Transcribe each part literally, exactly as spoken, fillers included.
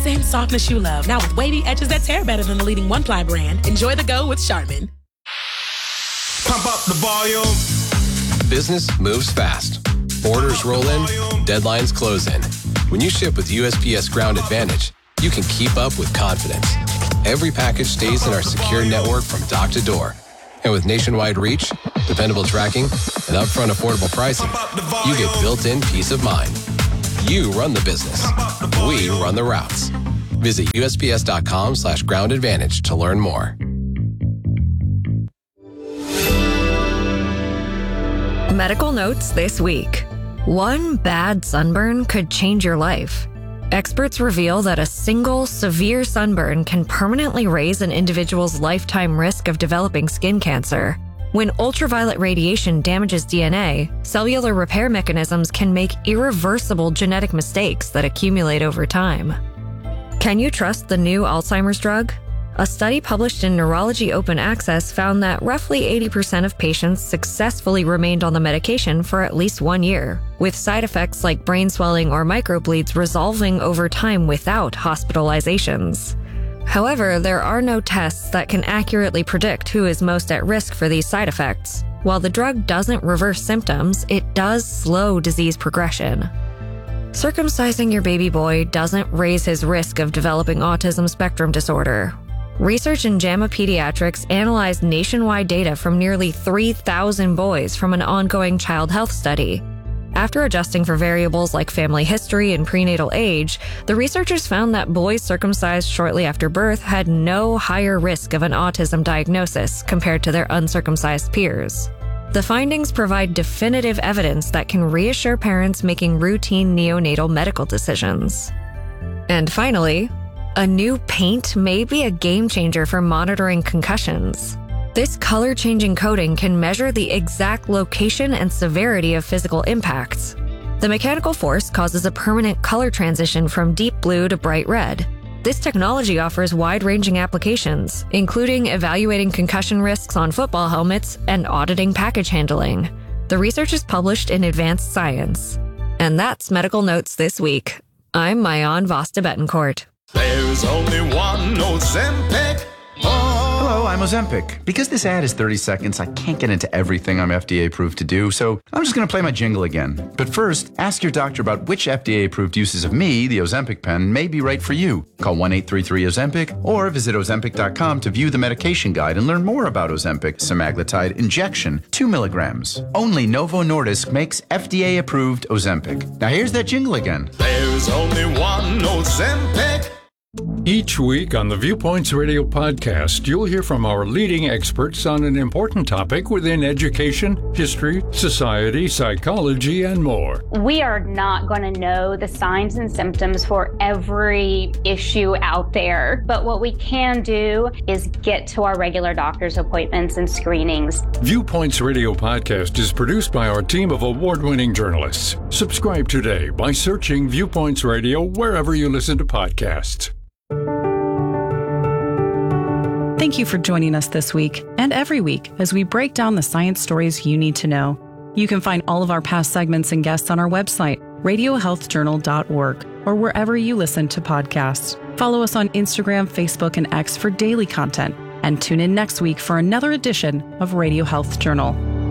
same softness you love. Now with wavy edges that tear better than the leading one-ply brand. Enjoy the go with Charmin. Pump up the volume. Business moves fast. Orders roll in, deadlines close in. When you ship with U S P S Ground Advantage, you can keep up with confidence. Every package stays in our secure network from dock to door. And with nationwide reach, dependable tracking, and upfront affordable pricing, you get built-in peace of mind. You run the business. We run the routes. Visit U S P S dot com slash ground advantage to learn more. Medical notes this week. One bad sunburn could change your life. Experts reveal that a single severe sunburn can permanently raise an individual's lifetime risk of developing skin cancer. When ultraviolet radiation damages D N A, cellular repair mechanisms can make irreversible genetic mistakes that accumulate over time. Can you trust the new Alzheimer's drug? A study published in Neurology Open Access found that roughly eighty percent of patients successfully remained on the medication for at least one year, with side effects like brain swelling or microbleeds resolving over time without hospitalizations. However, there are no tests that can accurately predict who is most at risk for these side effects. While the drug doesn't reverse symptoms, it does slow disease progression. Circumcising your baby boy doesn't raise his risk of developing autism spectrum disorder. Research in JAMA Pediatrics analyzed nationwide data from nearly three thousand boys from an ongoing child health study. After adjusting for variables like family history and prenatal age, the researchers found that boys circumcised shortly after birth had no higher risk of an autism diagnosis compared to their uncircumcised peers. The findings provide definitive evidence that can reassure parents making routine neonatal medical decisions. And finally, a new paint may be a game changer for monitoring concussions. This color-changing coating can measure the exact location and severity of physical impacts. The mechanical force causes a permanent color transition from deep blue to bright red. This technology offers wide-ranging applications, including evaluating concussion risks on football helmets and auditing package handling. The research is published in Advanced Science. And that's Medical Notes this week. I'm Mayan Vasta Betancourt. There's only one Ozempic. Oh. Hello, I'm Ozempic. Because this ad is thirty seconds, I can't get into everything I'm F D A approved to do, so I'm just going to play my jingle again. But first, ask your doctor about which F D A approved uses of me, the Ozempic pen, may be right for you. Call one eight three three Ozempic or visit Ozempic dot com to view the medication guide and learn more about Ozempic semaglutide injection, two milligrams. Only Novo Nordisk makes F D A approved Ozempic. Now here's that jingle again. There's only one Ozempic. Each week on the Viewpoints Radio podcast, you'll hear from our leading experts on an important topic within education, history, society, psychology, and more. We are not going to know the signs and symptoms for every issue out there, but what we can do is get to our regular doctor's appointments and screenings. Viewpoints Radio podcast is produced by our team of award-winning journalists. Subscribe today by searching Viewpoints Radio wherever you listen to podcasts. Thank you for joining us this week and every week as we break down the science stories you need to know. You can find all of our past segments and guests on our website, radio health journal dot org, or wherever you listen to podcasts. Follow us on Instagram, Facebook, and X for daily content, and tune in next week for another edition of Radio Health Journal.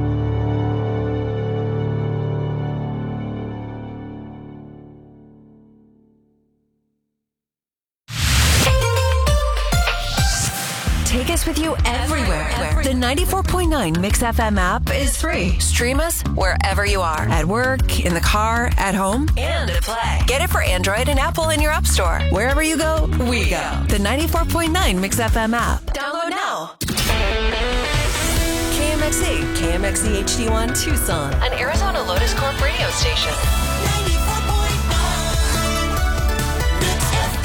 Take us with you everywhere. everywhere. The ninety-four point nine Mix F M app is free. Stream us wherever you are. At work, in the car, at home, and at play. Get it for Android and Apple in your app store. Wherever you go, we go. The ninety-four point nine Mix F M app. Download now. K M X E, K M X E H D one Tucson, an Arizona Lotus Corp radio station. ninety-four point nine Mix F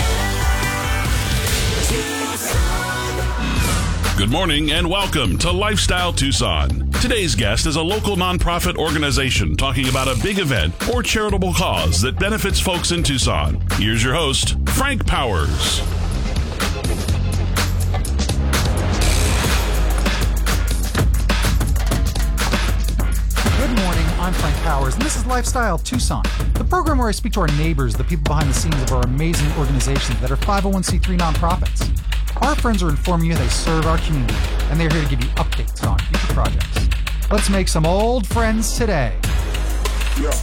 M Tucson. Good morning and welcome to Lifestyle Tucson. Today's guest is a local nonprofit organization talking about a big event or charitable cause that benefits folks in Tucson. Here's your host, Frank Powers. Good morning. I'm I'm Frank Powers, and this is Lifestyle Tucson, the program where I speak to our neighbors, the people behind the scenes of our amazing organizations that are five oh one c three nonprofits. Our friends are informing you they serve our community, and they're here to give you updates on future projects. Let's make some old friends today. Yeah.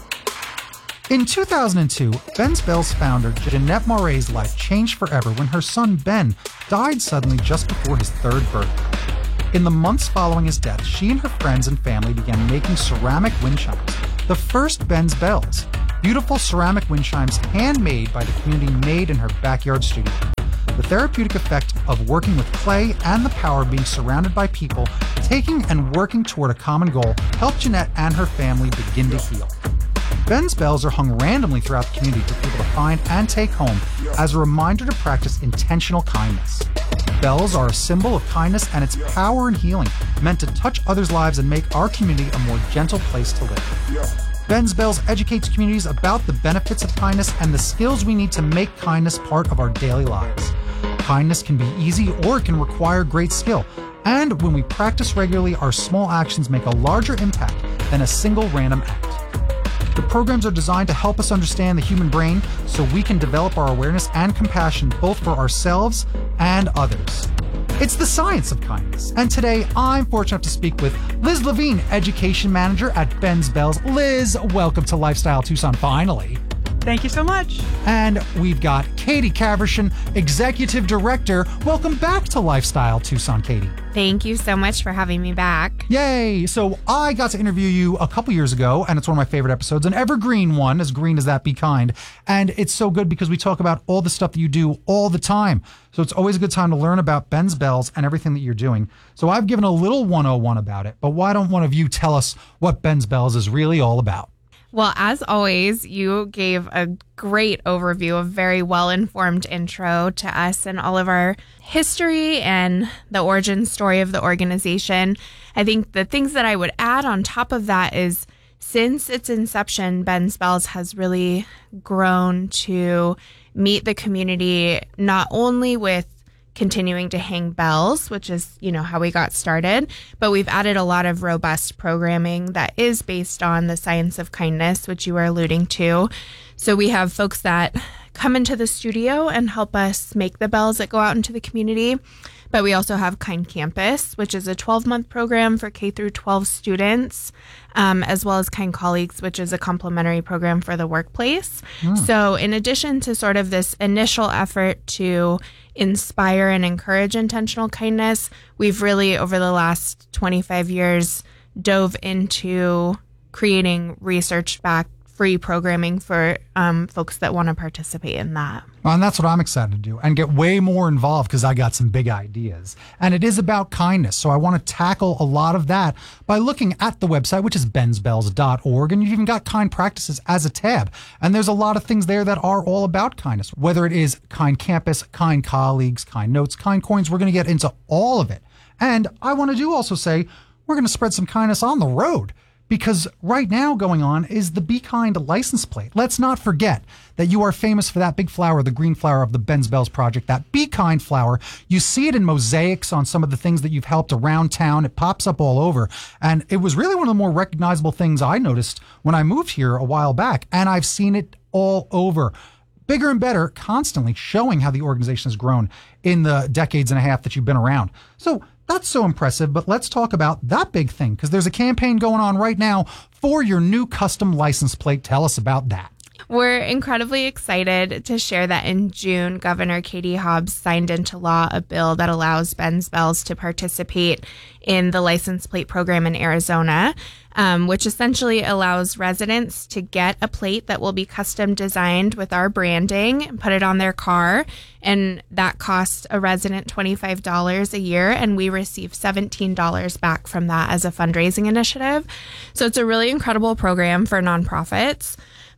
In two thousand two, Ben's Bells founder Jeanette Moray's life changed forever when her son Ben died suddenly just before his third birthday. In the months following his death, she and her friends and family began making ceramic wind chimes, the first Ben's Bells. Beautiful ceramic wind chimes handmade by the community made in her backyard studio. The therapeutic effect of working with clay and the power of being surrounded by people, taking and working toward a common goal, helped Jeanette and her family begin to heal. Ben's Bells are hung randomly throughout the community for people to find and take home as a reminder to practice intentional kindness. Bells are a symbol of kindness and its power and healing, meant to touch others' lives and make our community a more gentle place to live. Ben's Bells educates communities about the benefits of kindness and the skills we need to make kindness part of our daily lives. Kindness can be easy or it can require great skill. And when we practice regularly, our small actions make a larger impact than a single random act. The programs are designed to help us understand the human brain so we can develop our awareness and compassion both for ourselves and others. It's the science of kindness. And today, I'm fortunate enough to speak with Liz Levine, Education Manager at Ben's Bells. Liz, welcome to Lifestyle Tucson, finally. Thank you so much. And we've got Katie Caversham, Executive Director. Welcome back to Lifestyle Tucson, Katie. Thank you so much for having me back. Yay! So I got to interview you a couple years ago, and it's one of my favorite episodes, an evergreen one, as green as that be kind. And it's so good because we talk about all the stuff that you do all the time. So it's always a good time to learn about Ben's Bells and everything that you're doing. So I've given a little one oh one about it, but why don't one of you tell us what Ben's Bells is really all about? Well, as always, you gave a great overview, a very well-informed intro to us and all of our history and the origin story of the organization. I think the things that I would add on top of that is since its inception, Ben's Bells has really grown to meet the community not only with continuing to hang bells, which is, you know, how we got started, but we've added a lot of robust programming that is based on the science of kindness, which you were alluding to. So we have folks that come into the studio and help us make the bells that go out into the community. But we also have Kind Campus, which is a twelve-month program for K through twelve students, um, as well as Kind Colleagues, which is a complementary program for the workplace. Mm. So in addition to sort of this initial effort to inspire and encourage intentional kindness, we've really, over the last twenty-five years, dove into creating research-backed free programming for um, folks that want to participate in that. Well, and that's what I'm excited to do and get way more involved because I got some big ideas. And it is about kindness. So I want to tackle a lot of that by looking at the website, which is bens bells dot org. And you've even got Kind Practices as a tab. And there's a lot of things there that are all about kindness, whether it is Kind Campus, Kind Colleagues, Kind Notes, Kind Coins. We're going to get into all of it. And I want to do also say we're going to spread some kindness on the road. Because right now going on is the Be Kind license plate. Let's not forget that you are famous for that big flower, the green flower of the Ben's Bells project, that Be Kind flower. You see it in mosaics on some of the things that you've helped around town. It pops up all over. And it was really one of the more recognizable things I noticed when I moved here a while back. And I've seen it all over. Bigger and better, constantly showing how the organization has grown in the decades and a half that you've been around. So that's so impressive, but let's talk about that big thing because there's a campaign going on right now for your new custom license plate. Tell us about that. We're incredibly excited to share that in June, Governor Katie Hobbs signed into law a bill that allows Ben's Bells to participate in the license plate program in Arizona, um, which essentially allows residents to get a plate that will be custom designed with our branding and put it on their car. And that costs a resident twenty-five dollars a year, and we receive seventeen dollars back from that as a fundraising initiative. So it's a really incredible program for nonprofits.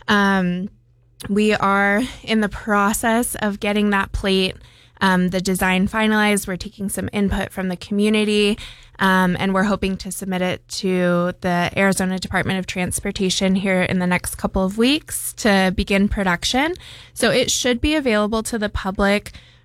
Um, we are in the process of getting that plate, um, the design finalized. We're taking some input from the community, um, and we're hoping to submit it to the Arizona Department of Transportation here in the next couple of weeks to begin production. So it should be available to the public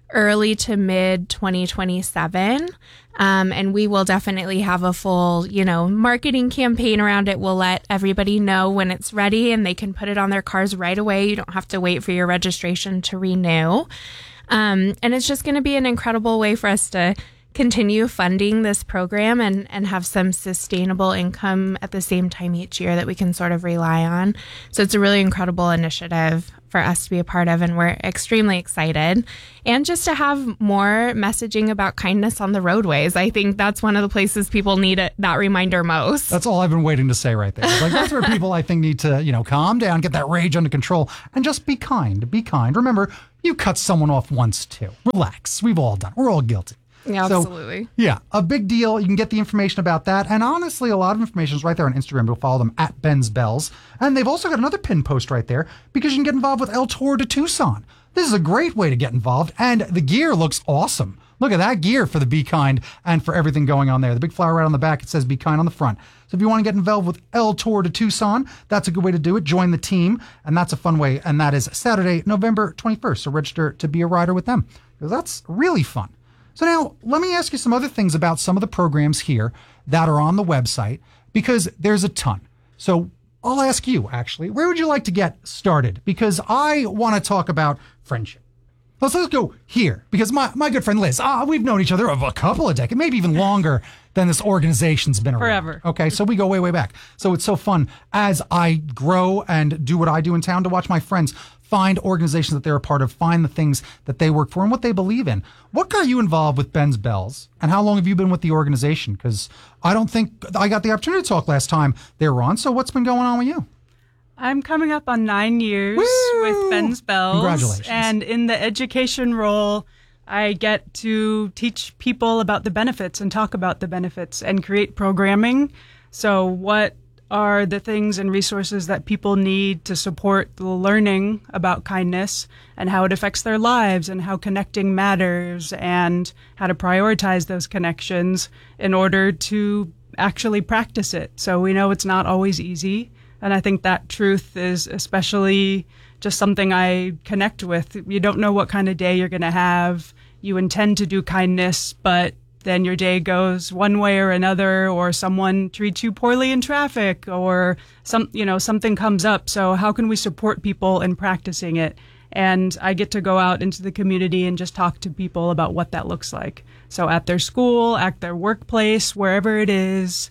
early to mid twenty twenty-seven. Um, and we will definitely have a full, you know, marketing campaign around it. We'll let everybody know when it's ready and they can put it on their cars right away. You don't have to wait for your registration to renew. Um, and it's just going to be an incredible way for us to continue funding this program and, and have some sustainable income at the same time each year that we can sort of rely on. So it's a really incredible initiative for us to be a part of, and we're extremely excited. And just to have more messaging about kindness on the roadways. I think that's one of the places people need it, that reminder most. That's all I've been waiting to say right there. Like, that's where people, I think, need to, you know, calm down, get that rage under control, and just be kind. Be kind. Remember, you cut someone off once, too. Relax. We've all done it. We're all guilty. Yeah, so, absolutely. Yeah, a big deal. You can get the information about that. And honestly, a lot of information is right there on Instagram. You'll follow them at Ben's Bells. And they've also got another pin post right there because you can get involved with El Tour de Tucson. This is a great way to get involved. And the gear looks awesome. Look at that gear for the Be Kind and for everything going on there. The big flower right on the back, it says Be Kind on the front. So if you want to get involved with El Tour de Tucson, that's a good way to do it. Join the team. And that's a fun way. And that is Saturday, November twenty-first. So register to be a rider with them because that's really fun. So now, let me ask you some other things about some of the programs here that are on the website, because there's a ton. So I'll ask you, actually, where would you like to get started? Because I want to talk about friendship. Let's, let's go here, because my, my good friend Liz, ah, we've known each other of a couple of decades, maybe even longer than this organization's been around. Forever. Okay, so we go way, way back. So it's so fun as I grow and do what I do in town to watch my friends find organizations that they're a part of, find the things that they work for and what they believe in. What got you involved with Ben's Bells, and how long have you been with the organization? Because I don't think I got the opportunity to talk last time they were on, so what's been going on with you? I'm coming up on nine years Woo! with Ben's Bells. Congratulations. And in the education role, I get to teach people about the benefits and talk about the benefits and create programming. So what are the things and resources that people need to support the learning about kindness and how it affects their lives and how connecting matters and how to prioritize those connections in order to actually practice it. So we know it's not always easy. And I think that truth is especially just something I connect with. You don't know what kind of day you're going to have. You intend to do kindness, but then your day goes one way or another, or someone treats you poorly in traffic, or some, you know, something comes up. So how can we support people in practicing it? And I get to go out into the community and just talk to people about what that looks like. So at their school, at their workplace, wherever it is,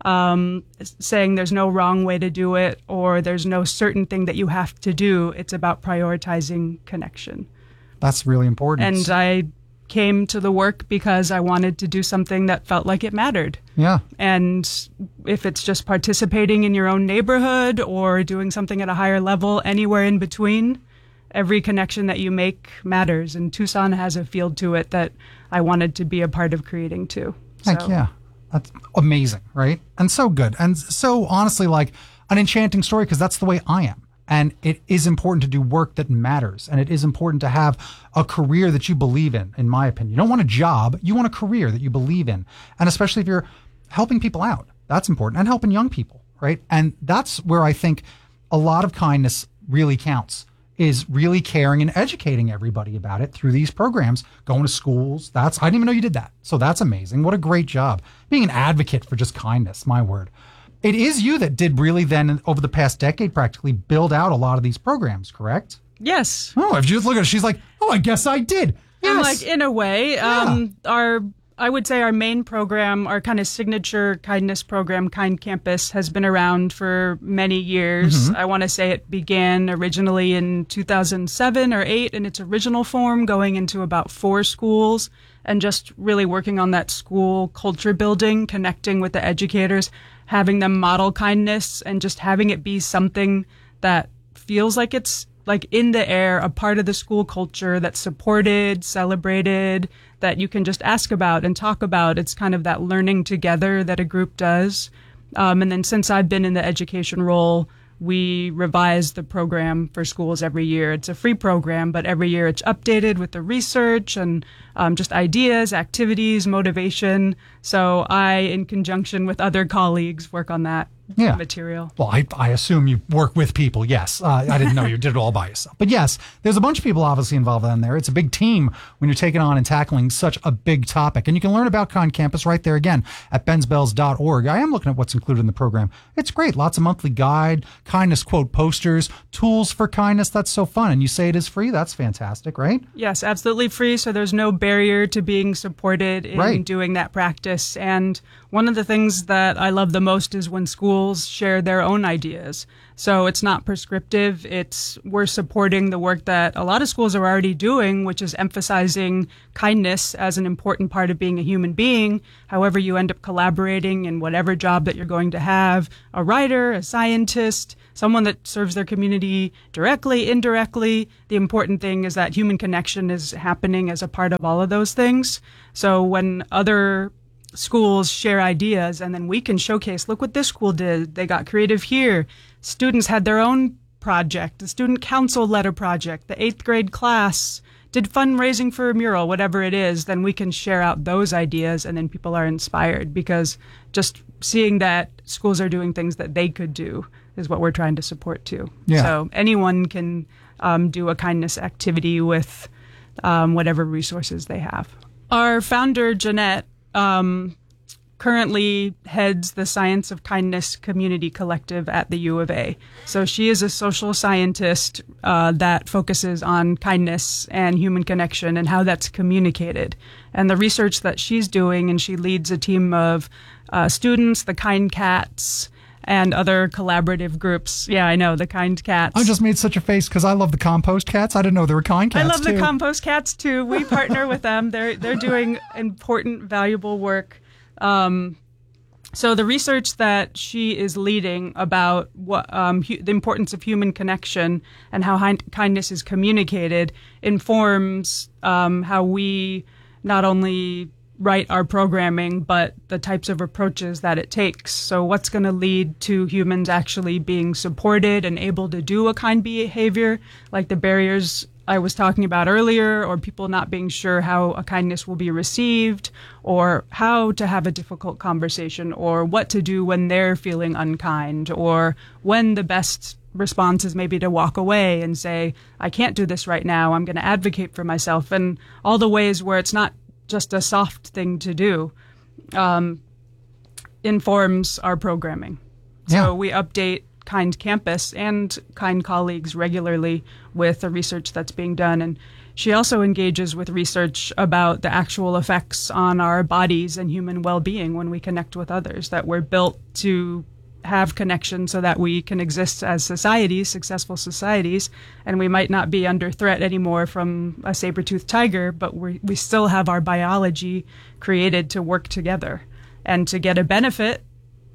um, saying there's no wrong way to do it, or there's no certain thing that you have to do. It's about prioritizing connection. That's really important. And I came to the work because I wanted to do something that felt like it mattered. Yeah. And if it's just participating in your own neighborhood or doing something at a higher level, anywhere in between, every connection that you make matters. And Tucson has a field to it that I wanted to be a part of creating too. Heck so. yeah. That's amazing, right? And so good. And so honestly, like an enchanting story, because that's the way I am. And it is important to do work that matters. And it is important to have a career that you believe in, in my opinion. You don't want a job. You want a career that you believe in. And especially if you're helping people out, that's important. And helping young people, right? And that's where I think a lot of kindness really counts, is really caring and educating everybody about it through these programs, going to schools. That's, I didn't even know you did that. So that's amazing. What a great job. Being an advocate for just kindness, my word. It is you that did really then, over the past decade, practically build out a lot of these programs, correct? Yes. Oh, if you just look at her, she's like, oh, I guess I did. Yes. And like, in a way, Yeah. um, our, I would say our main program, our kind of signature kindness program, Kind Campus, has been around for many years. Mhm. I want to say it began originally in two thousand seven or eight in its original form, going into about four schools, and just really working on that school culture building, connecting with the educators, having them model kindness, and just having it be something that feels like it's like in the air, a part of the school culture that's supported, celebrated, that you can just ask about and talk about. It's kind of that learning together that a group does. Um, and then since I've been in the education role, we revise the program for schools every year. It's a free program, but every year it's updated with the research and um, just ideas, activities, motivation. So I, in conjunction with other colleagues, work on that Yeah. material. Well, I, I assume you work with people, yes. Uh, I didn't know you did it all by yourself. But yes, there's a bunch of people obviously involved in there. It's a big team when you're taking on and tackling such a big topic. And you can learn about Kind Campus right there again at benz bells dot org. I am looking at what's included in the program. It's great. Lots of monthly guide, kindness quote posters, tools for kindness. That's so fun. And you say it is free. That's fantastic, right? Yes, absolutely free. So there's no barrier to being supported in Right. doing that practice. And one of the things that I love the most is when schools share their own ideas. So it's not prescriptive. It's we're supporting the work that a lot of schools are already doing, which is emphasizing kindness as an important part of being a human being. However, you end up collaborating in whatever job that you're going to have, a writer, a scientist, someone that serves their community directly, indirectly. The important thing is that human connection is happening as a part of all of those things. So when other schools share ideas and then we can showcase, look what this school did. They got creative here. Students had their own project. The student council led a project. The eighth grade class did fundraising for a mural, whatever it is. Then we can share out those ideas and then people are inspired because just seeing that schools are doing things that they could do is what we're trying to support too. Yeah. So anyone can um, do a kindness activity with um, whatever resources they have. Our founder, Jeanette, Um, currently heads the Science of Kindness Community Collective at the U of A. So she is a social scientist uh, that focuses on kindness and human connection and how that's communicated. And the research that she's doing, and she leads a team of uh, students, the Kind Cats, and other collaborative groups. Yeah, I know, the Kind Cats. I just made such a face because I love the compost cats. I didn't know there were kind cats I love too. the compost cats too. We partner with them. They're they're doing important, valuable work. Um, so the research that she is leading about what um, hu- the importance of human connection and how hi- kindness is communicated informs um, how we not only write our programming, but the types of approaches that it takes. So what's going to lead to humans actually being supported and able to do a kind behavior, like the barriers I was talking about earlier, or people not being sure how a kindness will be received, or how to have a difficult conversation, or what to do when they're feeling unkind, or when the best response is maybe to walk away and say, I can't do this right now, I'm going to advocate for myself, and all the ways where it's not just a soft thing to do, um, informs our programming. Yeah. So we update Kind Campus and Kind colleagues regularly with the research that's being done. And she also engages with research about the actual effects on our bodies and human well-being when we connect with others, that we're built to have connection so that we can exist as societies, successful societies, and we might not be under threat anymore from a saber-toothed tiger, but we we still have our biology created to work together and to get a benefit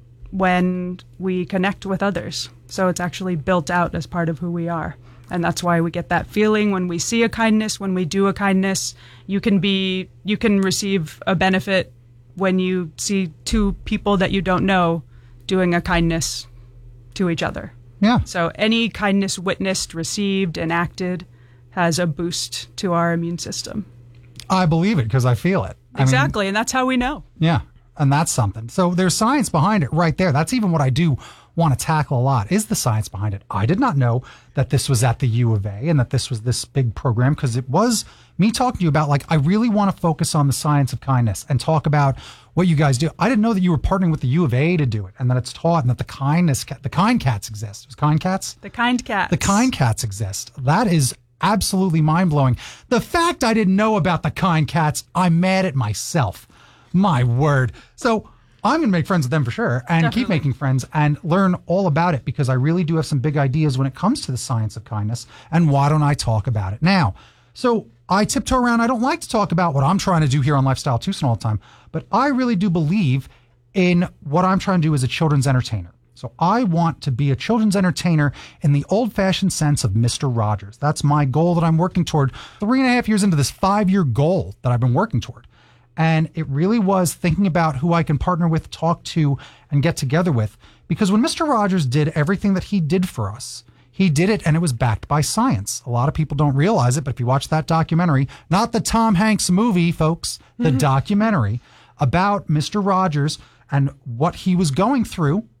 when we connect with others. So it's actually built out as part of who we are. And that's why we get that feeling when we see a kindness, when we do a kindness. You can be, you can receive a benefit when you see two people that you don't know doing a kindness to each other. Yeah. So any kindness witnessed, received, and acted has a boost to our immune system. I believe it because I feel it. I mean, Exactly, and that's how we know. yeah, and that's something. So there's science behind it right there. That's even what I do want to tackle a lot, is the science behind it. I did not know that this was at the U of A and that this was this big program, because it was me talking to you about, like, I really want to focus on the science of kindness and talk about what you guys do. I didn't know that you were partnering with the U of A to do it, and that it's taught, and that the kindness, the Kind Cats exist. It was Kind Cats? The Kind Cats. The Kind Cats exist. That is absolutely mind-blowing. The fact I didn't know about the Kind Cats, I'm mad at myself. My word. So I'm going to make friends with them for sure, and Definitely. keep making friends and learn all about it, because I really do have some big ideas when it comes to the science of kindness. And why don't I talk about it now? So I tiptoe around. I don't like to talk about what I'm trying to do here on Lifestyle Tucson all the time, but I really do believe in what I'm trying to do as a children's entertainer. So I want to be a children's entertainer in the old-fashioned sense of Mister Rogers. That's my goal that I'm working toward three and a half years into this five-year goal that I've been working toward. And it really was thinking about who I can partner with, talk to, and get together with. Because when Mister Rogers did everything that he did for us, he did it and it was backed by science. A lot of people don't realize it, but if you watch that documentary, not the Tom Hanks movie, folks, the documentary about Mister Rogers and what he was going through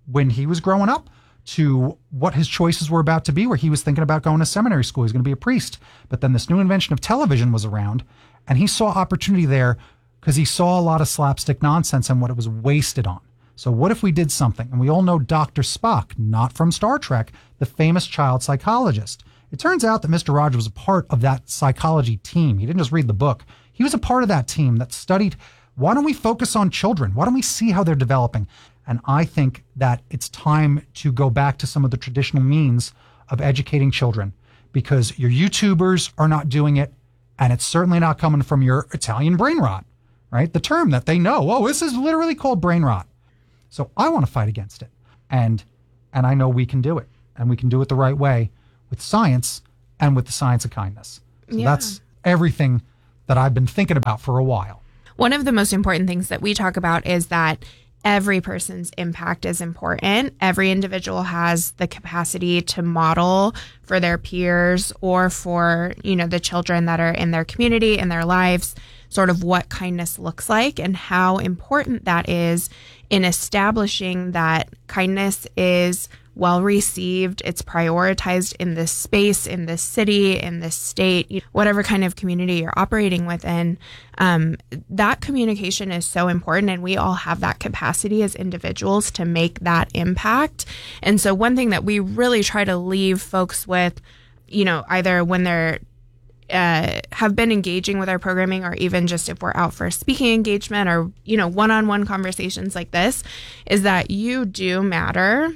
when he was growing up to what his choices were about to be, where he was thinking about going to seminary school. He's going to be a priest. But then this new invention of television was around, and he saw opportunity there because he saw a lot of slapstick nonsense and what it was wasted on. So what if we did something? And we all know Doctor Spock, not from Star Trek, the famous child psychologist. It turns out that Mister Rogers was a part of that psychology team. He didn't just read the book. He was a part of that team that studied, why don't we focus on children? Why don't we see how they're developing? And I think that it's time to go back to some of the traditional means of educating children, because your YouTubers are not doing it, and it's certainly not coming from your Italian brain rot, right? The term that they know, oh, this is literally called brain rot. So I want to fight against it. And and I know we can do it. And we can do it the right way with science and with the science of kindness. So Yeah. that's everything that I've been thinking about for a while. One of the most important things that we talk about is that every person's impact is important. Every individual has the capacity to model for their peers or for, you know, the children that are in their community, in their lives, sort of what kindness looks like and how important that is in establishing that kindness is well received, it's prioritized in this space, in this city, in this state, whatever kind of community you're operating within. Um, that communication is so important, and we all have that capacity as individuals to make that impact. And so one thing that we really try to leave folks with, you know, either when they're Uh, have been engaging with our programming, or even just if we're out for a speaking engagement or, you know, one-on-one conversations like this, is that you do matter,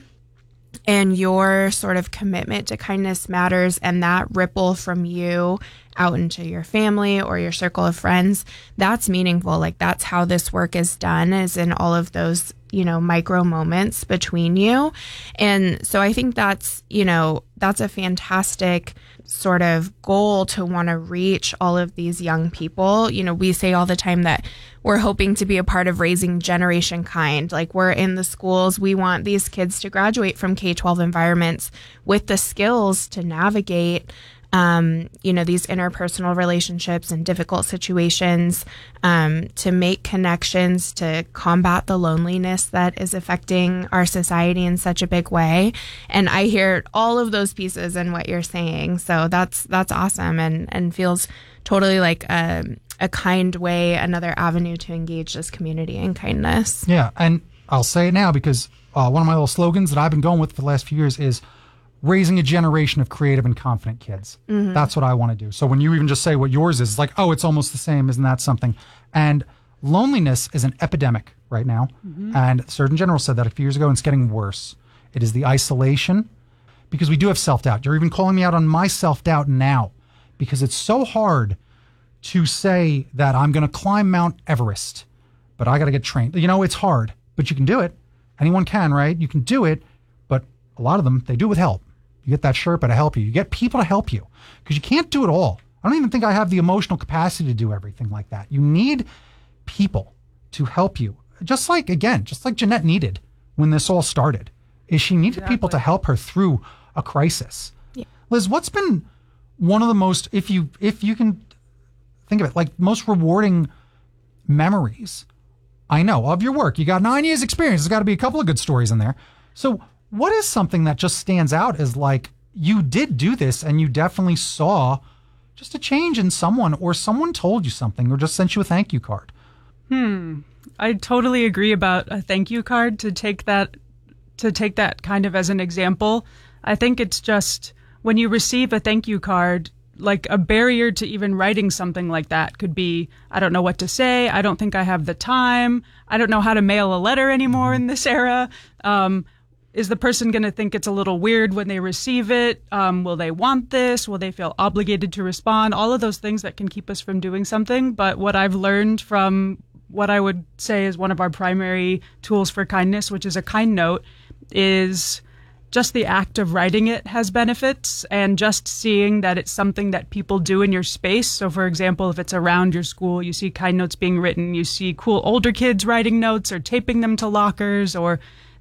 and your sort of commitment to kindness matters, and that ripple from you out into your family or your circle of friends, that's meaningful. Like, that's how this work is done, is in all of those, you know, micro moments between you. And so I think that's, you know, that's a fantastic sort of goal to want to reach all of these young people. You know, we say all the time that we're hoping to be a part of raising Generation Kind. Like, we're in the schools. We want these kids to graduate from K twelve environments with the skills to navigate Um, you know, these interpersonal relationships and difficult situations, um, to make connections, to combat the loneliness that is affecting our society in such a big way. And I hear all of those pieces in what you're saying. So that's, that's awesome, and, and feels totally like a, a kind way, another avenue to engage this community in kindness. Yeah. And I'll say it now because uh, one of my little slogans that I've been going with for the last few years is raising a generation of creative and confident kids. Mhm. That's what I want to do. So when you even just say what yours is, it's like, oh, it's almost the same. Isn't that something? And loneliness is an epidemic right now. Mhm. And the Surgeon General said that a few years ago, and it's getting worse. It is the isolation, because we do have self-doubt. You're even calling me out on my self-doubt now, because it's so hard to say that I'm going to climb Mount Everest, but I got to get trained. You know, it's hard, but you can do it. Anyone can, right? You can do it, but a lot of them, they do it with help. You get that Sherpa to help you. You get people to help you, because you can't do it all. I don't even think I have the emotional capacity to do everything like that. You need people to help you. Just like, again, just like Jeanette needed when this all started, is she needed people to help her through a crisis. Yeah. Liz, what's been one of the most, if you if you can think of it, like most rewarding memories, I know, of your work? You got nine years experience. There's got to be a couple of good stories in there. So what is something that just stands out as like, you did do this and you definitely saw just a change in someone, or someone told you something, or just sent you a thank you card? Hmm. I totally agree about a thank you card, to take that to take that kind of as an example. I think it's just when you receive a thank you card, like a barrier to even writing something like that could be, I don't know what to say. I don't think I have the time. I don't know how to mail a letter anymore in this era. Um, Is the person going to think it's a little weird when they receive it? Um, will they want this? Will they feel obligated to respond? All of those things that can keep us from doing something. But what I've learned from what I would say is one of our primary tools for kindness, which is a kind note, is just the act of writing it has benefits, and just seeing that it's something that people do in your space. So, for example, if it's around your school, you see kind notes being written, you see cool older kids writing notes or taping them to lockers, or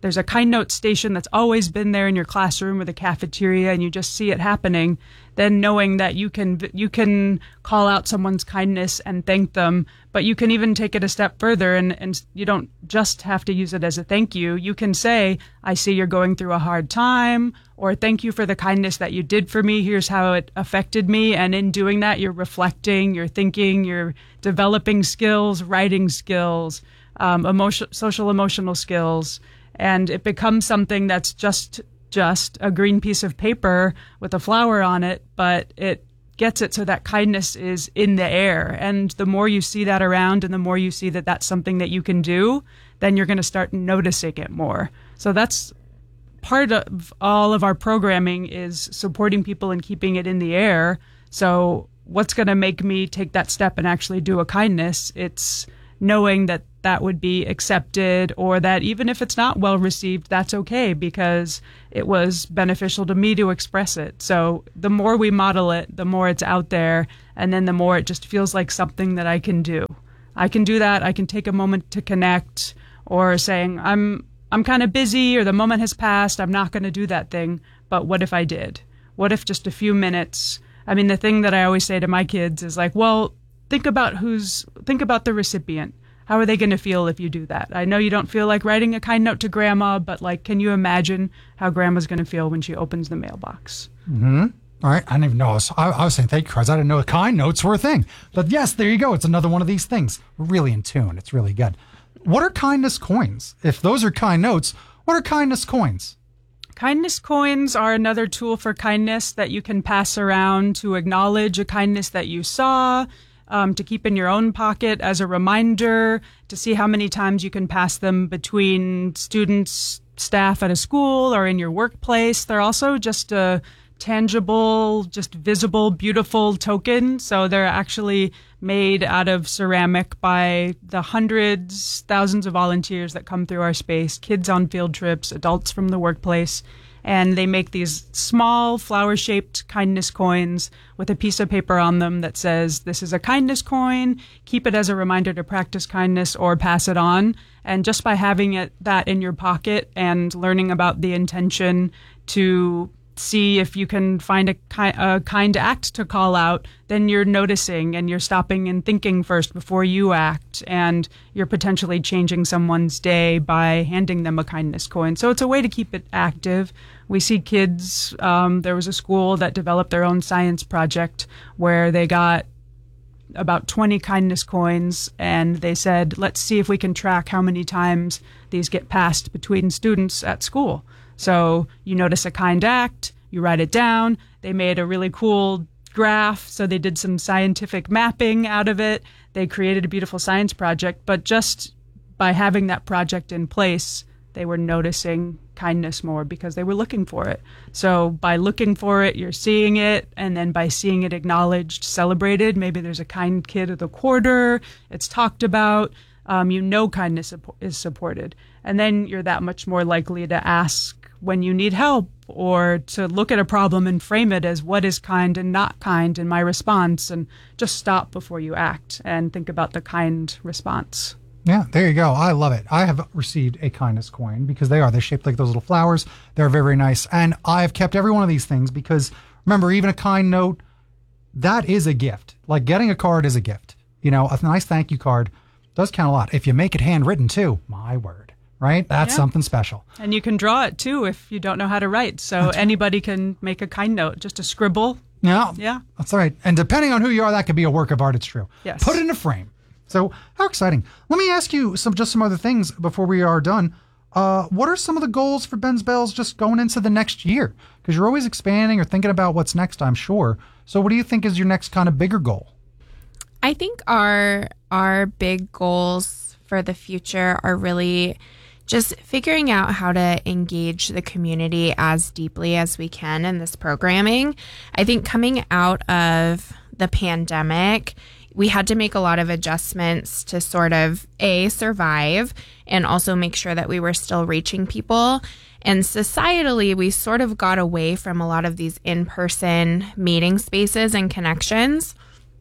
there's a kind note station that's always been there in your classroom or the cafeteria, and you just see it happening, then knowing that you can you can call out someone's kindness and thank them, but you can even take it a step further, and, and you don't just have to use it as a thank you. You can say, I see you're going through a hard time, or thank you for the kindness that you did for me. Here's how it affected me. And in doing that, you're reflecting, you're thinking, you're developing skills, writing skills, um, emotion, social emotional skills, and it becomes something that's just just a green piece of paper with a flower on it, but it gets it so that kindness is in the air. And the more you see that around and the more you see that that's something that you can do, then you're going to start noticing it more. So that's part of all of our programming, is supporting people and keeping it in the air. So what's going to make me take that step and actually do a kindness? It's knowing that that would be accepted, or that even if it's not well received, that's okay, because it was beneficial to me to express it. So the more we model it, the more it's out there, and then the more it just feels like something that I can do. I can do that. I can take a moment to connect, or saying, I'm I'm kind of busy, or the moment has passed, I'm not going to do that thing, but what if I did? What if just a few minutes? I mean, the thing that I always say to my kids is like, well, think about who's, think about the recipient. How are they going to feel if you do that? I know you don't feel like writing a kind note to grandma, but like, can you imagine how grandma's going to feel when she opens the mailbox? Mm-hmm. All right. I didn't even know. I was, I, I was saying thank you cards. I didn't know kind notes were a thing. But yes, there you go. It's another one of these things. We're really in tune. It's really good. What are kindness coins? If those are kind notes, what are kindness coins? Kindness coins are another tool for kindness that you can pass around to acknowledge a kindness that you saw, um, to keep in your own pocket as a reminder, to see how many times you can pass them between students, staff at a school, or in your workplace. They're also just a tangible, just visible, beautiful token. So they're actually made out of ceramic by the hundreds, thousands of volunteers that come through our space, kids on field trips, adults from the workplace. And they make these small flower-shaped kindness coins with a piece of paper on them that says, this is a kindness coin, keep it as a reminder to practice kindness or pass it on. And just by having it that in your pocket and learning about the intention to see if you can find a, ki- a kind act to call out, then you're noticing and you're stopping and thinking first before you act, and you're potentially changing someone's day by handing them a kindness coin. So it's a way to keep it active. We see kids, um, there was a school that developed their own science project where they got about twenty kindness coins, and they said, let's see if we can track how many times these get passed between students at school. So you notice a kind act, you write it down. They made a really cool graph, so they did some scientific mapping out of it. They created a beautiful science project, but just by having that project in place, they were noticing kindness more because they were looking for it. So by looking for it, you're seeing it, and then by seeing it acknowledged, celebrated, maybe there's a kind kid of the quarter, it's talked about, um, you know kindness is supported. And then you're that much more likely to ask when you need help, or to look at a problem and frame it as what is kind and not kind in my response, and just stop before you act and think about the kind response. Yeah, there you go. I love it. I have received a kindness coin because they are. They're shaped like those little flowers. They're very, very nice. And I've kept every one of these things because, remember, even a kind note, that is a gift. Like getting a card is a gift. You know, a nice thank you card does count a lot. If you make it handwritten too, my word. Right? That's yeah. something special. And you can draw it too if you don't know how to write. So that's anybody right. can make a kind note, just a scribble. Yeah. Yeah. That's right. And depending on who you are, that could be a work of art. It's true. Yes. Put it in a frame. So how exciting. Let me ask you some just some other things before we are done. Uh, what are some of the goals for Ben's Bells just going into the next year? Because you're always expanding or thinking about what's next, I'm sure. So what do you think is your next kind of bigger goal? I think our our big goals for the future are really just figuring out how to engage the community as deeply as we can in this programming. I think coming out of the pandemic, we had to make a lot of adjustments to sort of, A, survive, and also make sure that we were still reaching people. And societally, we sort of got away from a lot of these in-person meeting spaces and connections.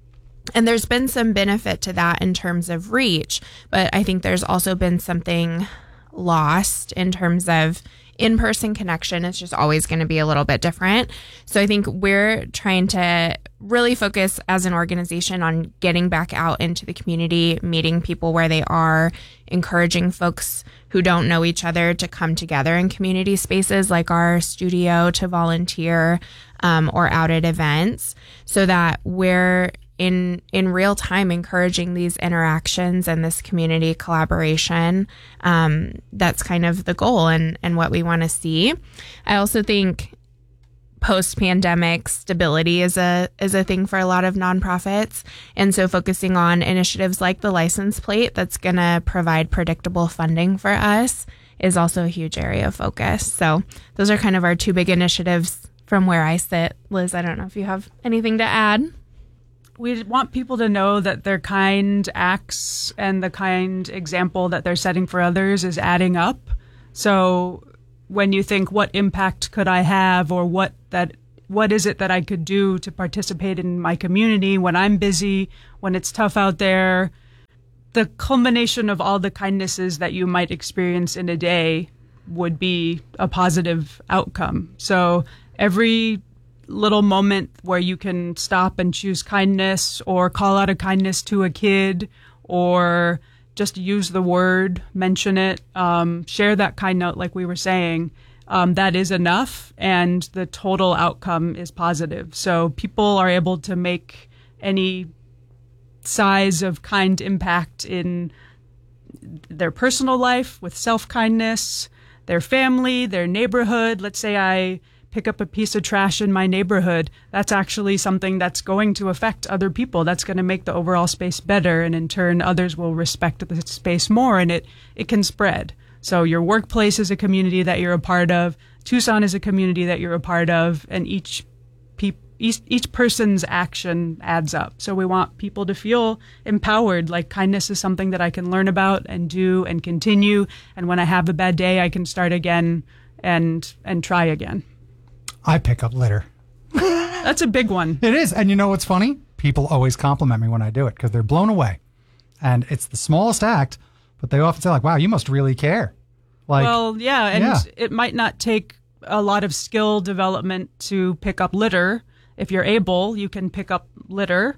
And there's been some benefit to that in terms of reach, but I think there's also been something lost in terms of in-person connection. It's just always going to be a little bit different. So I think we're trying to really focus as an organization on getting back out into the community, meeting people where they are, encouraging folks who don't know each other to come together in community spaces like our studio to volunteer um, or out at events, so that we're in in real time encouraging these interactions and this community collaboration. Um, that's kind of the goal and, and what we want to see. I also think post-pandemic stability is a is a thing for a lot of nonprofits. And so focusing on initiatives like the license plate that's going to provide predictable funding for us is also a huge area of focus. So those are kind of our two big initiatives from where I sit. Liz, I don't know if you have anything to add. We want people to know that their kind acts and the kind example that they're setting for others is adding up. So when you think, what impact could I have, or what that what is it that I could do to participate in my community when I'm busy, when it's tough out there, the culmination of all the kindnesses that you might experience in a day would be a positive outcome. So every little moment where you can stop and choose kindness, or call out a kindness to a kid, or just use the word, mention it, um, share that kind note like we were saying, um, that is enough, and the total outcome is positive. So people are able to make any size of kind impact in their personal life with self-kindness, their family, their neighborhood. Let's say I pick up a piece of trash in my neighborhood. That's actually something that's going to affect other people. That's going to make the overall space better, and in turn, others will respect the space more, and it, it can spread. So your workplace is a community that you're a part of. Tucson is a community that you're a part of, and each pe- each, each person's action adds up. So we want people to feel empowered, like kindness is something that I can learn about and do and continue, and when I have a bad day, I can start again and and try again. I pick up litter. That's a big one. It is. And you know what's funny? People always compliment me when I do it because they're blown away. And it's the smallest act, but they often say, like, wow, you must really care. Like, well, yeah. And yeah. it might not take a lot of skill development to pick up litter. If you're able, you can pick up litter.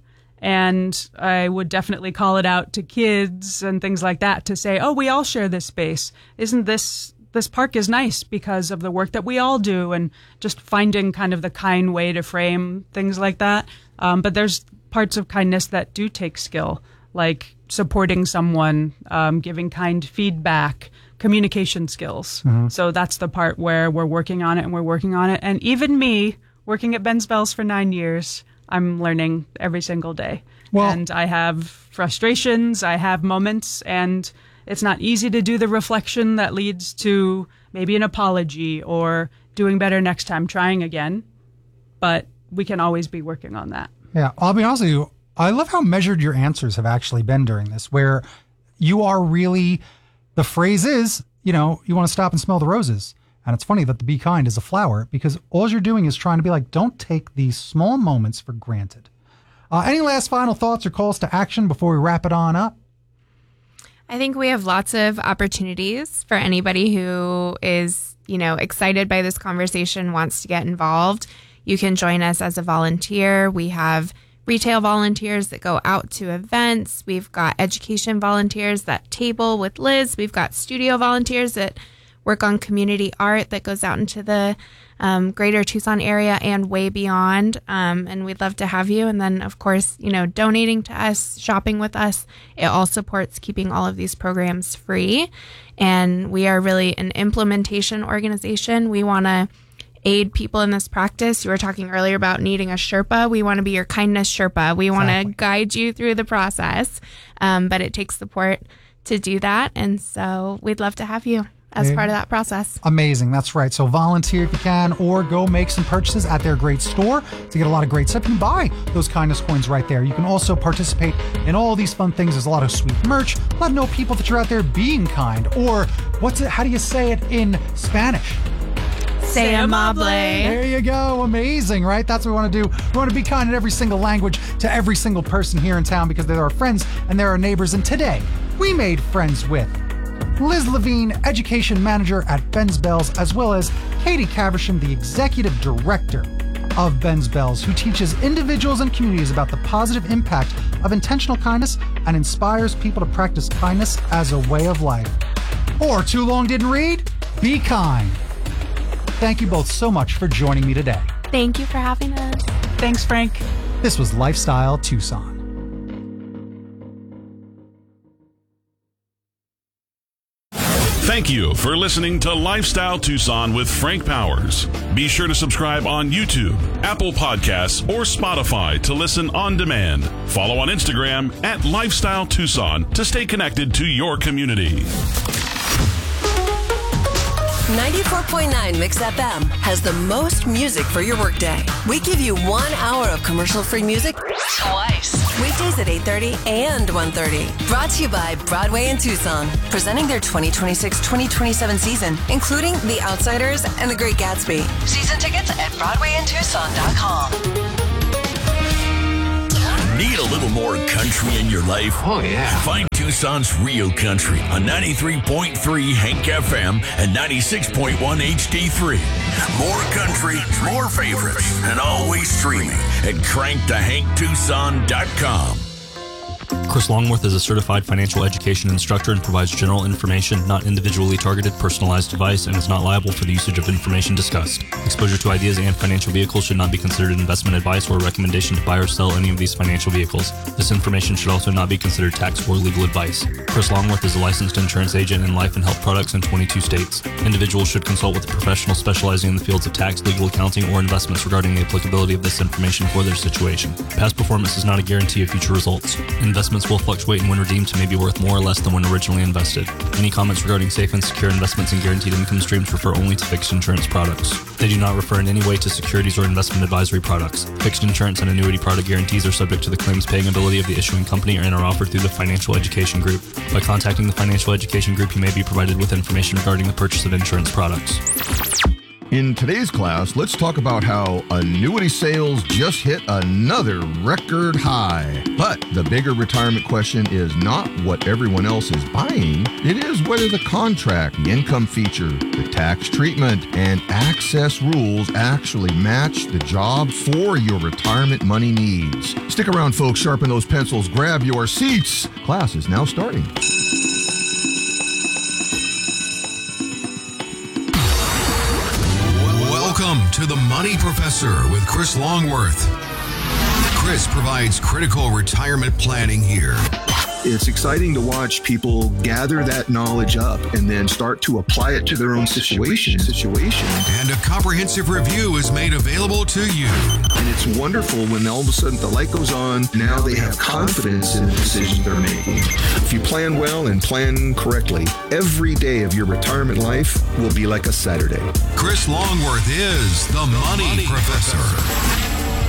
And I would definitely call it out to kids and things like that to say, oh, we all share this space. Isn't this... This park is nice because of the work that we all do, and just finding kind of the kind way to frame things like that. Um, but there's parts of kindness that do take skill, like supporting someone, um, giving kind feedback, communication skills. Mm-hmm. So that's the part where we're working on it and we're working on it. And even me, working at Ben's Bells for nine years, I'm learning every single day. Well, and I have frustrations, I have moments, and it's not easy to do the reflection that leads to maybe an apology or doing better next time, trying again. But we can always be working on that. Yeah, I'll be honest with you. I love how measured your answers have actually been during this, where you are really, the phrase is, you know, you want to stop and smell the roses. And it's funny that the be kind is a flower, because all you're doing is trying to be like, don't take these small moments for granted. Uh, any last final thoughts or calls to action before we wrap it on up? I think we have lots of opportunities for anybody who is, you know, excited by this conversation, wants to get involved. You can join us as a volunteer. We have retail volunteers that go out to events. We've got education volunteers that table with Liz. We've got studio volunteers that work on community art that goes out into the um, greater Tucson area and way beyond. Um, and we'd love to have you. And then, of course, you know, donating to us, shopping with us, it all supports keeping all of these programs free. And we are really an implementation organization. We want to aid people in this practice. You were talking earlier about needing a Sherpa. We want to be your kindness Sherpa. We want Exactly. to guide you through the process. Um, but it takes support to do that. And so we'd love to have you as part of that process. Amazing. That's right. So volunteer if you can, or go make some purchases at their great store to get a lot of great stuff. You can buy those kindness coins right there. You can also participate in all these fun things. There's a lot of sweet merch. Let know people that you're out there being kind. Or what's it? How do you say it in Spanish? Say amable. There you go. Amazing, right? That's what we want to do. We want to be kind in every single language to every single person here in town, because they're our friends and they're our neighbors. And today we made friends with Liz Levine, Education Manager at Ben's Bells, as well as Katie Caversham, the Executive Director of Ben's Bells, who teaches individuals and communities about the positive impact of intentional kindness and inspires people to practice kindness as a way of life. Or too long didn't read? Be kind. Thank you both so much for joining me today. Thank you for having us. Thanks, Frank. This was Lifestyle Tucson. Thank you for listening to Lifestyle Tucson with Frank Powers. Be sure to subscribe on YouTube, Apple Podcasts, or Spotify to listen on demand. Follow on Instagram at Lifestyle Tucson to stay connected to your community. ninety-four point nine Mix F M has the most music for your workday. We give you one hour of commercial-free music twice. Weekdays at eight thirty and one thirty. Brought to you by Broadway in Tucson, presenting their twenty twenty-six twenty twenty-seven season, including The Outsiders and The Great Gatsby. Season tickets at broadway in tucson dot com. Need a little more country in your life? Oh, yeah. Find Tucson's Real Country on ninety-three point three Hank F M and ninety-six point one H D three. More country, more favorites, and always streaming at crank to hank tucson dot com. Chris Longworth is a certified financial education instructor and provides general information, not individually targeted, personalized advice, and is not liable for the usage of information discussed. Exposure to ideas and financial vehicles should not be considered investment advice or a recommendation to buy or sell any of these financial vehicles. This information should also not be considered tax or legal advice. Chris Longworth is a licensed insurance agent in life and health products in twenty-two states. Individuals should consult with a professional specializing in the fields of tax, legal, accounting, or investments regarding the applicability of this information for their situation. Past performance is not a guarantee of future results. Investments will fluctuate and when redeemed to may be worth more or less than when originally invested. Any comments regarding safe and secure investments and guaranteed income streams refer only to fixed insurance products. They do not refer in any way to securities or investment advisory products. Fixed insurance and annuity product guarantees are subject to the claims paying ability of the issuing company and are offered through the Financial Education Group. By contacting the Financial Education Group, you may be provided with information regarding the purchase of insurance products. In today's class, let's talk about how annuity sales just hit another record high. But the bigger retirement question is not what everyone else is buying. It is whether the contract, the income feature, the tax treatment, and access rules actually match the job for your retirement money needs. Stick around, folks. Sharpen those pencils. Grab your seats. Class is now starting. Welcome to The Money Professor with Chris Longworth. Chris provides critical retirement planning here. It's exciting to watch people gather that knowledge up and then start to apply it to their own situation. situation. And a comprehensive review is made available to you. And it's wonderful when all of a sudden the light goes on. Now they have confidence in the decisions they're making. If you plan well and plan correctly, every day of your retirement life will be like a Saturday. Chris Longworth is the Money, Money Professor. Professor.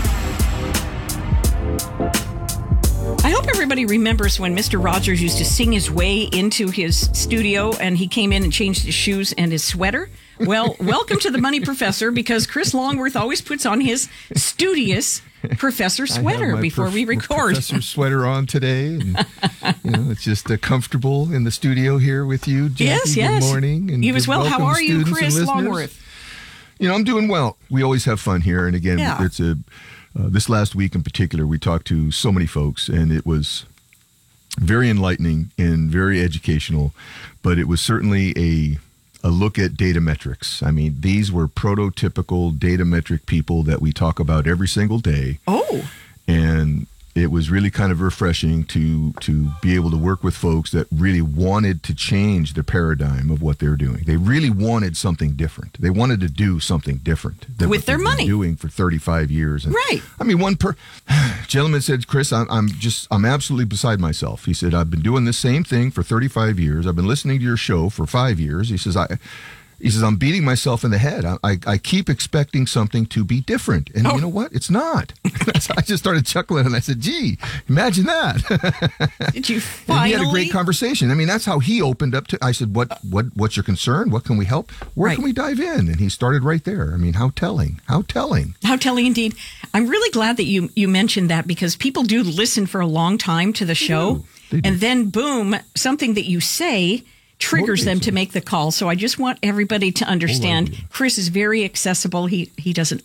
I hope everybody remembers when Mister Rogers used to sing his way into his studio and he came in and changed his shoes and his sweater. Well, welcome to the Money Professor, because Chris Longworth always puts on his studious professor sweater before prof- we record. Professor sweater on today. And, you know, it's just uh, comfortable in the studio here with you, Jackie. Yes, yes. Good morning. And you as well. How are you, Chris Longworth? You know, I'm doing well. We always have fun here. And again, yeah. it's a... Uh, this last week in particular, we talked to so many folks, and it was very enlightening and very educational, but it was certainly a a look at data metrics. I mean, these were prototypical data metric people that we talk about every single day. Oh. And it was really kind of refreshing to to be able to work with folks that really wanted to change the paradigm of what they're doing. They really wanted something different. They wanted to do something different than with what their they've money been doing for thirty-five years. And, right. I mean, one per gentleman said, "Chris, I'm, I'm just I'm absolutely beside myself." He said, "I've been doing the same thing for thirty-five years. I've been listening to your show for five years." He says, "I." He says, I'm beating myself in the head. I, I, I keep expecting something to be different. And oh. you know what? It's not. I just started chuckling and I said, gee, imagine that. Did you finally? And we had a great conversation. I mean, that's how he opened up to, I said, what, what, what's your concern? What can we help? Where right. can we dive in? And he started right there. I mean, how telling, how telling. How telling indeed. I'm really glad that you, you mentioned that, because people do listen for a long time to the show. They do. They do. And then boom, something that you say triggers them to make the call. So I just want everybody to understand Chris is very accessible. He he does an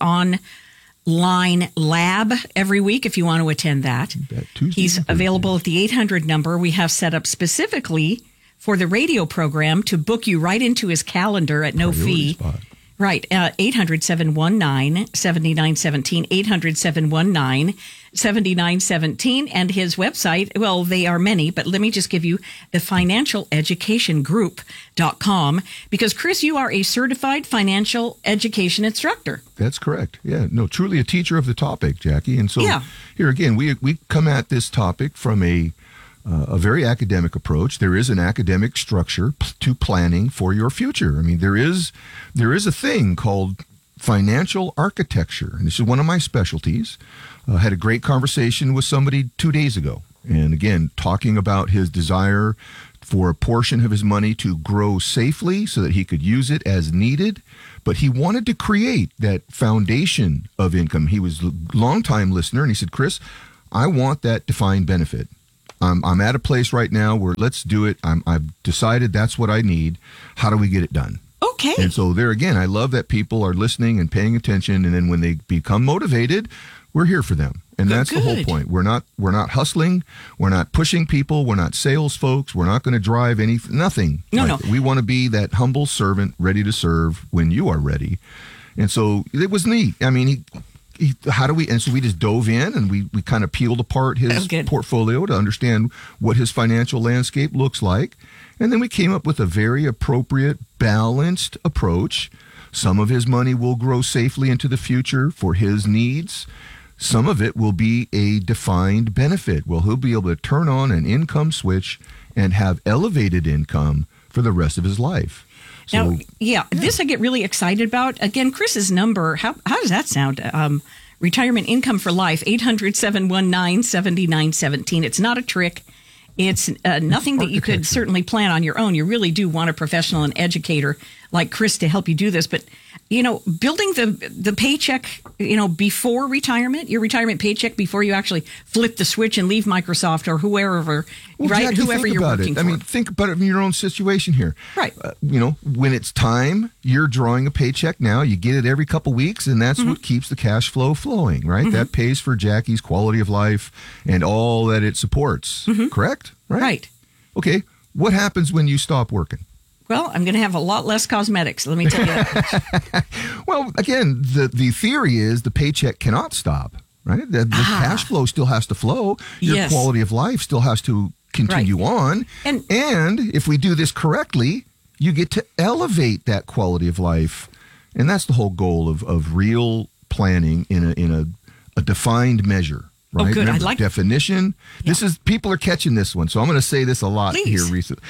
online lab every week if you want to attend that. He's available at the eight hundred number we have set up specifically for the radio program to book you right into his calendar at no fee. Right, uh, eight hundred, seven one nine, seven nine one seven, eight hundred, seven one nine, seven nine one seven, and his website, well, they are many, but let me just give you the financial education group dot com, because, Chris, you are a certified financial education instructor. That's correct. Yeah, no, truly a teacher of the topic, Jackie. And so yeah. here again, we we come at this topic from a Uh, a very academic approach. There is an academic structure p- to planning for your future. I mean, there is there is a thing called financial architecture, and this is one of my specialties. I uh, had a great conversation with somebody two days ago, and again, talking about his desire for a portion of his money to grow safely so that he could use it as needed, but he wanted to create that foundation of income. He was a longtime listener, and he said, Chris, I want that defined benefit. I'm, I'm at a place right now where let's do it. I'm, I've decided that's what I need. How do we get it done? Okay. And so there again, I love that people are listening and paying attention. And then when they become motivated, we're here for them. And Good, that's the whole good. point. We're not we're not hustling. We're not pushing people. We're not sales folks. We're not going to drive any nothing. No, like no. that. We want to be that humble servant ready to serve when you are ready. And so it was neat. I mean, he. He, how do we, and so we just dove in and we, we kind of peeled apart his portfolio to understand what his financial landscape looks like. And then we came up with a very appropriate, balanced approach. Some of his money will grow safely into the future for his needs. Some of it will be a defined benefit. Well, he'll be able to turn on an income switch and have elevated income for the rest of his life. So, now, yeah, yeah, this I get really excited about. Again, Chris's number, how how does that sound? Um, retirement income for life, eight hundred, seven one nine, seven nine one seven. It's not a trick. It's uh, nothing that you could certainly plan on your own. You really do want a professional and educator like Chris to help you do this. But, you know, building the the paycheck, you know, before retirement, your retirement paycheck before you actually flip the switch and leave Microsoft or whoever, well, right? Jackie, Whoever think you're about working it. for. I mean, think about it in your own situation here. Right. Uh, you know, when it's time, you're drawing a paycheck now. You get it every couple weeks, and that's mm-hmm. what keeps the cash flow flowing, right? Mm-hmm. That pays for Jackie's quality of life and all that it supports, mm-hmm. correct? Right. Right. Okay. What happens when you stop working? Well, I'm going to have a lot less cosmetics, let me tell you that. Well, again, the, the theory is the paycheck cannot stop, right? The, the ah. cash flow still has to flow. Your yes. quality of life still has to continue right. on. And, and if we do this correctly, you get to elevate that quality of life. And that's the whole goal of, of real planning in a, in a, a defined measure. Right? Oh, good. Remember, I like definition. Yeah. This is people are catching this one, so I'm going to say this a lot Please. here recently.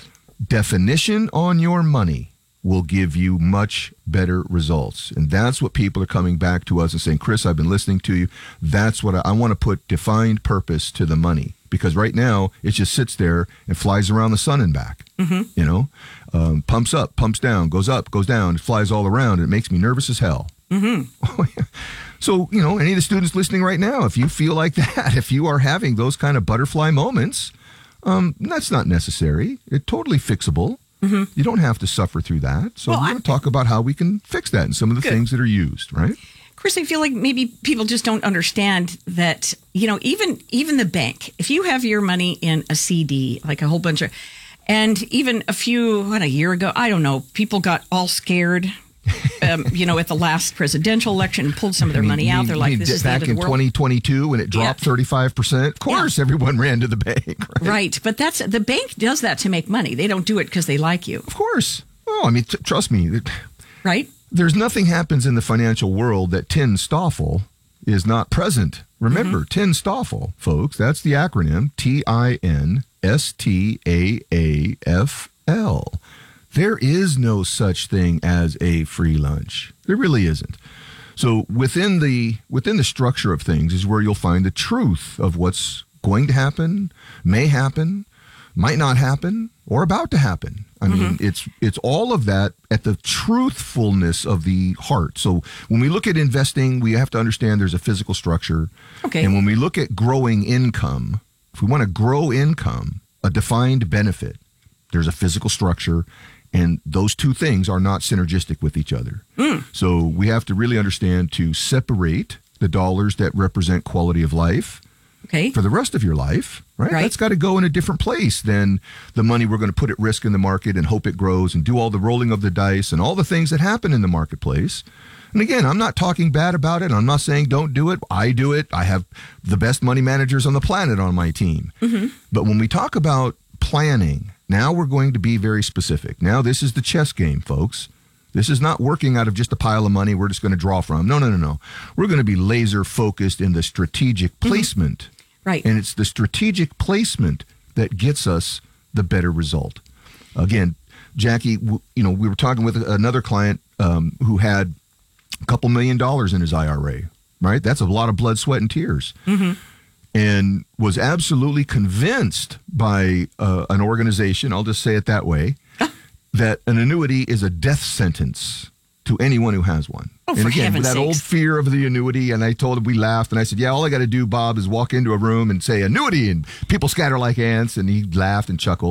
Definition on your money will give you much better results, and that's what people are coming back to us and saying, Chris, I've been listening to you. That's what I, I want to put defined purpose to the money, because right now it just sits there and flies around the sun and back. Mm-hmm. You know, um, pumps up, pumps down, goes up, goes down. It flies all around. And it makes me nervous as hell. Mm-hmm. So, you know, any of the students listening right now, if you feel like that, if you are having those kind of butterfly moments, um, that's not necessary. It's totally fixable. Mm-hmm. You don't have to suffer through that. So well, we're going to talk about how we can fix that and some of the good. things that are used, right? Chris, I feel like maybe people just don't understand that, you know, even even the bank, if you have your money in a C D, like a whole bunch of, and even a few, what, a year ago, I don't know, people got all scared. um, you know, at the last presidential election, and pulled some of their I mean, money out. you- They're you like, mean "This is the back end of the in world." twenty twenty-two when it dropped Yeah. thirty-five percent. Of course, everyone ran to the bank. Right? Right, but that's the bank does that to make money. They don't do it because they like you. Of course. Oh, I mean, t- trust me. Right? There's nothing happens in the financial world that Tin Stoffel is not present. Remember, Mm-hmm. Tin Stoffel, folks, that's the acronym T I N S T A A F L. There is no such thing as a free lunch. There really isn't. So within the within the structure of things is where you'll find the truth of what's going to happen, may happen, might not happen, or about to happen. I mean, Mm-hmm. it's it's all of that at the truthfulness of the heart. So when we look at investing, we have to understand there's a physical structure. Okay. And when we look at growing income, if we want to grow income, a defined benefit, there's a physical structure, and those two things are not synergistic with each other. Mm. So we have to really understand to separate the dollars that represent quality of life okay. for the rest of your life, right? Right. That's got to go in a different place than the money we're going to put at risk in the market and hope it grows and do all the rolling of the dice and all the things that happen in the marketplace. And again, I'm not talking bad about it. I'm not saying don't do it. I do it. I have the best money managers on the planet on my team. Mm-hmm. But when we talk about planning, now we're going to be very specific. Now this is the chess game, folks. This is not working out of just a pile of money we're just going to draw from. No, no, no, no. We're going to be laser focused in the strategic placement. Mm-hmm. Right. And it's the strategic placement that gets us the better result. Again, Jackie, w- you know, we were talking with another client um, who had a couple million dollars in his I R A, right? That's a lot of blood, sweat, and tears. Mm-hmm. And was absolutely convinced by uh, an organization, I'll just say it that way, that an annuity is a death sentence to anyone who has one. Oh, and for again, heaven's that sakes. old fear of the annuity, and I told him, we laughed, and I said, yeah, all I got to do, Bob, is walk into a room and say annuity, and people scatter like ants, and he laughed and chuckled.